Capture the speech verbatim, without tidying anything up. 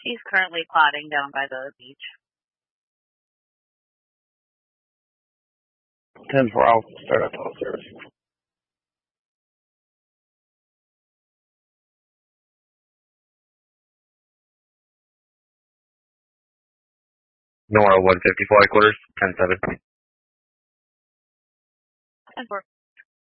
He's currently plotting down by the beach. ten four, I'll start up all service. Nora one fifty-four quarters, ten seven. ten four.